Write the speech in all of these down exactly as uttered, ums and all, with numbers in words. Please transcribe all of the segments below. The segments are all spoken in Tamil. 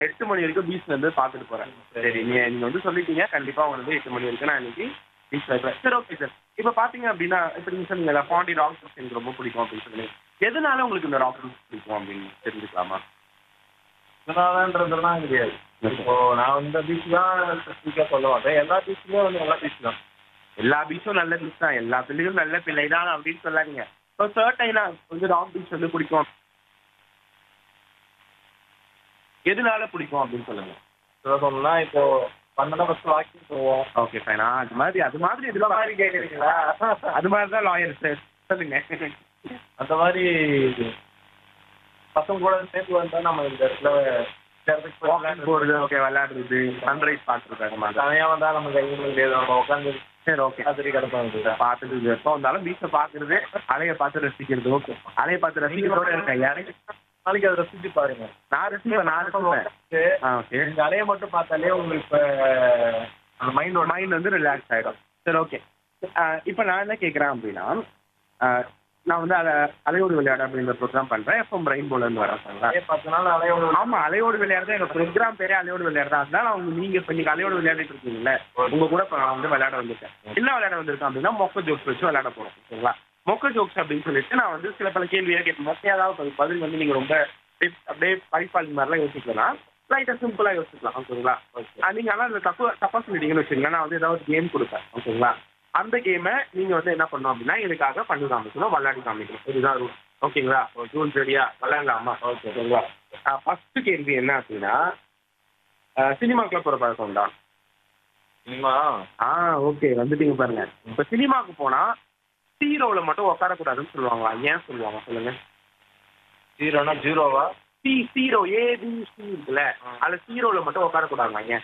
எட்டு மணி வரைக்கும் பீச்ல இருந்து பார்த்துட்டு போறேன். சரி நீ நீங்க வந்து சொல்லிட்டீங்க கண்டிப்பா அவங்க வந்து எட்டு மணி வரைக்கும் நான் இன்னைக்கு பீச்ல இருப்பேன். சரி ஓகே சார். இப்போ பாத்தீங்க அப்படின்னா இப்போ நீங்க சொன்னீங்கல்ல பாண்டி ராக் பீச் எனக்கு ரொம்ப பிடிக்கும் அப்படின்னு சொல்லி எதனால உங்களுக்கு இந்த ராக் பீச் பிடிக்கும் அப்படின்னு தெரிஞ்சுக்கலாமா? இதனாலன்றதுலாம் கிடையாது. இப்போ நான் இந்த பீச் தான் ஸ்பெசிஃபிக்காக சொல்ல மாட்டேன். எல்லா பீச்சுமே வந்து நல்ல பீச் தான். எல்லா பீச்சும் நல்ல பீச் தான், எல்லா பிள்ளையும் நல்ல பிள்ளை தான் அப்படின்னு சொல்லாதீங்க. இப்போ சர்டைனா வந்து ராக் பீச் வந்து பிடிக்கும் எதனால பிடிக்கும் அப்படின்னு சொல்லுங்க. சொல்ல சொன்னா இப்போ பண்ணனா ஃபர்ஸ்ட் வாக்கிங் போவோம். Okay fine. அது மாதிரி அது மாதிரி இந்த மாதிரி கேட்குறீங்களா? அது மாதிரி தான் லாயர் சார் சொல்லுங்க. அந்த மாதிரி பசங்க கூட சேர்த்து வந்தா நம்ம இந்த இடத்துல இந்த இடத்துக்கு போய் வாக்கிங் போகிறது, ஓகே விளையாடுறது, சன்ரைஸ் பார்த்துருக்காங்க. தனியாக வந்தால் நம்ம கையில் முடியாது, நம்ம உட்காந்து சரி ஓகே ராத்திரி கிடப்பாங்க பார்த்துட்டு எப்போ வந்தாலும் பீச்சை பார்க்குறது, அலையை பார்த்து ரசிக்கிறது. ஓகே அலையை பார்த்து ரசிக்கிறதோட இருக்கேன் யாரு நாளைக்கு அதை ரசிச்சு பாருங்க. நான் ரசிப்பேன் நான் ரசிப்பேன். ஆ ஓகே இந்த அலையை மட்டும் பார்த்தாலே உங்களுக்கு இப்போ அந்த மைண்டோட மைண்ட் வந்து ரிலாக்ஸ் ஆகிடும். சரி ஓகே. இப்போ நான் என்ன கேட்குறேன் அப்படின்னா நான் வந்து அதை அலையோடு விளையாட அப்படின்ற ப்ரோக்ராம் பண்ணுறேன். எஃப்எம் ரெயின்போலேருந்து வரேன் சார். பத்து நாள் அலையோடு ஆமாம் அலையோடு விளையாடுறது எங்கள் ப்ரோக்ராம் பேரே அலையோடு விளையாடுறா. அதனால அவங்க நீங்கள் இப்போ நீங்கள் அலையோடு விளையாடிட்டு இருக்கீங்களே உங்கள் கூட இப்போ நான் வந்து விளையாட வந்திருக்கேன். என்ன விளையாட வந்திருக்கேன் அப்படின்னா மொக்க ஜோக்ஸ் வச்சு விளையாட போகிறோம். ஓகேங்களா? மொக்க ஜோக்ஸ் அப்படின்னு சொல்லிட்டு நான் வந்து சில பல கேள்வியாக கேட்பேன். மொக்கையாவது பதில் வந்து நீங்கள் ரொம்ப அப்படியே பைப்பாளி மாதிரிலாம் யோசிக்கலாம், லைட்டாக சிம்பிளாக யோசிக்கலாம். ஓகேங்களா? நீங்கள் ஆனால் அந்த தப்பு தப்பாக சொல்லிட்டீங்கன்னு வச்சுக்கோங்க, நான் வந்து ஏதாவது கேம் கொடுப்பேன். ஓகேங்களா? அந்த கேமை நீங்கள் வந்து என்ன பண்ணணும் அப்படின்னா எனக்காக பண்ணி காமிக்கணும், விளையாடி காமிக்கணும். இதுதான் ரூல். ஓகேங்களா? ரூல் ரெடியா? விளையாடலாமா? ஓகே ஓகேங்களா? ஃபர்ஸ்ட் கேள்வி என்ன அப்படின்னா சினிமாக்குள்ள போகிற பழக்கம் உண்டா? சினிமா ஆ ஓகே வந்துட்டீங்க பாருங்க. இப்போ சினிமாவுக்கு போனால் ஹீரோவில் மட்டும் உட்காரக்கூடாதுன்னு சொல்லுவாங்களா? ஏன் சொல்லுவாங்க சொல்லுங்க. ஜீரோனா ஜீரோவா? சி ஹீரோ ஏபிசி இருக்குல்ல அதில் ஹீரோவில் மட்டும் உட்காரக்கூடாதுங்க. ஏன்?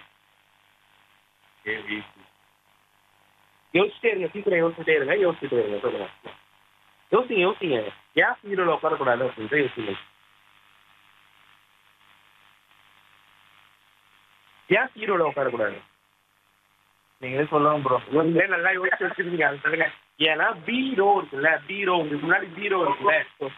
ஏபிசி யோசிச்சிட்டே இருங்க, சீக்கிரம் யோசிச்சுட்டே இருங்க, யோசிச்சுட்டே இருங்க. சொல்லுங்க யோசிங்க யோசிங்க ஏன் ஹீரோவில் உட்காரக்கூடாது அப்படின்ட்டு யோசிங்க. ஏன் ஹீரோவில் உட்காரக்கூடாது? நீங்களே சொல்லுங்க ப்ரோ. நீங்களே நல்லா யோசிச்சு வச்சிருக்கீங்க அது சொல்லுங்க. ஏன்னா பீரோ இருக்குல்ல, பீரோ உங்களுக்கு முன்னாடி பீரோ இருக்குல்ல,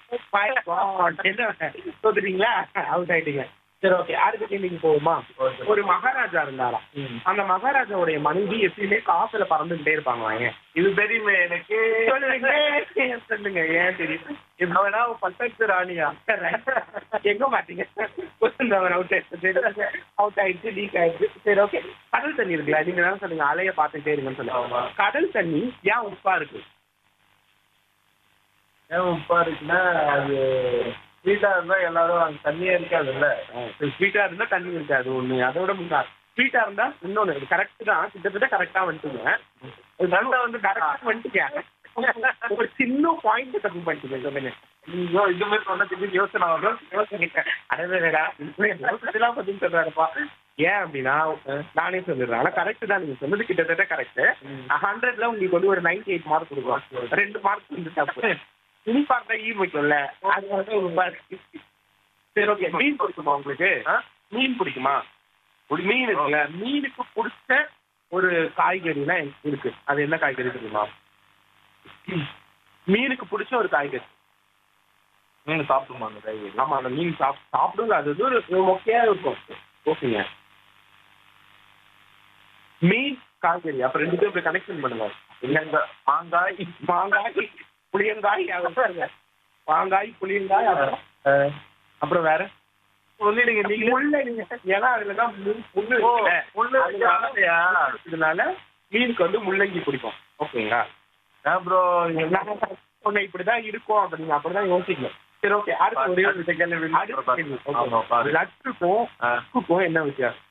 என்ன சொல்றீங்களா? அவுட் ஆயிட்டீங்க. சரி ஓகே அடுத்த கேள்விக்கு போகுமா? ஒரு மகாராஜா இருந்தாராம். அந்த மகாராஜாவுடைய மனைவி எப்பயுமே காசுல பறந்துகிட்டே இருப்பாங்க. இது தெரியுமே எனக்கு. சொல்லுங்க ஏன் தெரியும்? அவனா பட்டத்து ராணியா? எங்க மாட்டீங்க அவுட் ஆயிடுச்சு அவுட் ஆயிடுச்சு லீக் ஆயிடுச்சு. சரி ஓகே கடல் தண்ணி இருக்குல்ல, நீங்க தான் சொல்லுங்க அலைய பார்த்துட்டே இருங்கன்னு சொல்லுவாங்க. கடல் தண்ணி ஏன் உப்பா இருக்கு? ஏன் உப்பா இருக்குன்னா அது ஸ்வீட்டா இருந்தா எல்லாரும் அங்கே தண்ணியே இருக்காதுல்ல. ஸ்வீட்டா இருந்தா தண்ணி இருக்காது ஒண்ணு. அதோட முன்னா ஸ்வீட்டா இருந்தா இன்னொன்னு கரெக்ட் தான், கிட்டத்தட்ட கரெக்டா வந்துட்டுங்க. நல்லா வந்து கரெக்டா வந்துட்டீங்க. ஒரு சின்ன பாயிண்ட் தப்பு பண்ணிட்டு சொல்லுங்க. நீங்க இது மாதிரி சொன்ன திருப்பி யோசனை ஆகும். யோசிக்கிட்டேன் அடடா இதெல்லாம் பதில் சொல்றாருப்பா. ஏன் அப்படின்னா நானே சொல்லிடுறேன். ஆனா கரெக்ட் தான், நீங்க சொன்னது கிட்டத்தட்ட கரெக்ட். ஹண்ட்ரட்ல உங்களுக்கு வந்து ஒரு நைன்டி எயிட் மார்க் கொடுக்கும், ரெண்டு மார்க் வந்து தப்பு. துணி பார்த்தா ஈ வைக்கும்ல அது வந்து ஒரு மார்க். சரி ஓகே மீன் பிடிக்குமா உங்களுக்கு? மீன் பிடிக்குமா? ஒரு மீன் இருக்குல்ல, மீனுக்கு பிடிச்ச ஒரு காய்கறினா இருக்கு, அது என்ன காய்கறி தெரியுமா? மீனுக்கு பிடிச்ச ஒரு காய்கறி. மீன் சாப்பிடுமா அந்த காய்கறி? ஆமா அந்த மீன் சாப் சாப்பிடுங்க, அது வந்து ஒரு மொக்கையா இருக்கும். ஓகேங்க மீன் காய்கறி அப்ப ரெண்டு பேரும் கனெக்ஷன் பண்ணுங்க. இல்லைங்க மாங்காய் மாங்காய் புளியங்காய் மாங்காய் புளியங்காய் அப்புறம் வேற சொல்லிடுங்க நீங்க. முள்ளங்க ஏன்னா அதுலதான் இதனால மீனுக்கு வந்து முள்ளங்கி பிடிக்கும். ஓகேங்களா ப்ரோ? ஒண்ணு இப்படிதான் இருக்கும் அப்படிங்க, அப்படிதான் யோசிக்கணும். சரி ஓகே அடுத்த ஒரே ஒரு கேள்வி. லட்டுக்கும் உப்புக்கும் என்ன வித்தியாசம்?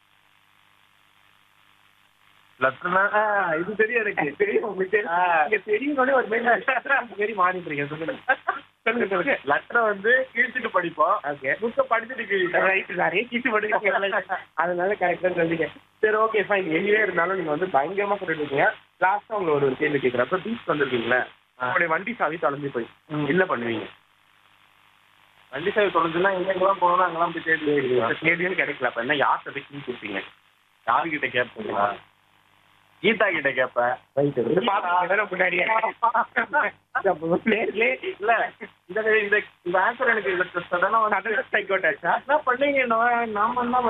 லட்டுனா இது தெரியும் எனக்கு தெரியும், உங்களுக்கு தெரியும் ஒரு மாரி மாறிடுறீங்க. சொல்லுங்க சொல்லுங்க சொல்லுங்க. லெட்டரை வந்து கிழிச்சிட்டு படிப்போம். ஓகே புக்கை படிச்சுட்டு ரைட்டு நிறைய கீச்சு படிக்க அதனால கரெக்டாக சொல்லிங்க. சரி ஓகே ஃபைன். எங்கேயே இருந்தாலும் நீங்க வந்து பயங்கரமா சொல்லிட்டு இருக்கீங்க. லாஸ்டா உங்களை ஒரு கேள்வி கேட்குறேன். அப்போ பீச் வந்திருக்கீங்களா, உங்களுடைய வண்டி சாவி தொலைஞ்சு போய் என்ன பண்ணுவீங்க? வண்டி சாவி தொலைஞ்சுன்னா எங்கெங்கெல்லாம் போகணும் அங்கெல்லாம் போய் தேடி தேடியும் கிடைக்கல. அப்ப என்ன யார்கிட்ட போய் கீ கொடுப்பீங்க? யாருக்கிட்ட கேட்பீங்களா? கீதா கிட்ட கேட்பேன். ரைட்டு பாத்துக்கிட்டே முன்னாடியே இல்ல இந்த இந்த இந்த ஆன்சர் எனக்கு சடனா வந்து சடனா ஸ்ட்ரைக் அவுட் ஆச்சா? என்ன பண்ணீங்க நாம தான்